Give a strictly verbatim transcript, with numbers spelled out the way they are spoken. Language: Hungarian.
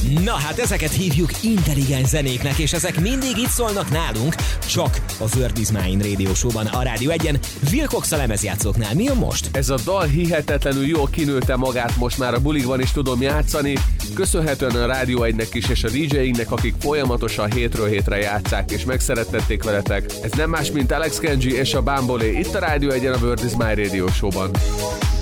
Na hát ezeket hívjuk intelligens zenéknek, és ezek mindig itt szólnak nálunk, csak a World is Mine Radio Show-ban a Rádió egyen, Wilcox a lemezjátszóknál. Mi jön most? Ez a dal hihetetlenül jól kinőtte magát, most már a bulikban is tudom játszani, köszönhetően a Rádió egynek is és a dé jéinknek, akik folyamatosan hétről hétre játsszák és megszerettették veletek. Ez nem más, mint Alex Kenji és a Bambolé itt a Rádió egyen a World is Mine Radio Show-ban.